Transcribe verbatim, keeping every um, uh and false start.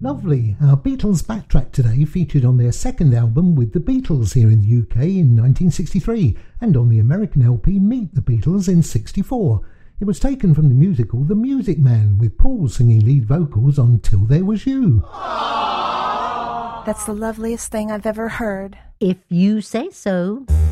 Lovely. Our Beatles backtrack today featured on their second album With the Beatles here in the U K in nineteen sixty-three and on the American L P Meet the Beatles in sixty-four. It was taken from the musical The Music Man, with Paul singing lead vocals on Till There Was You. That's the loveliest thing I've ever heard. If you say so.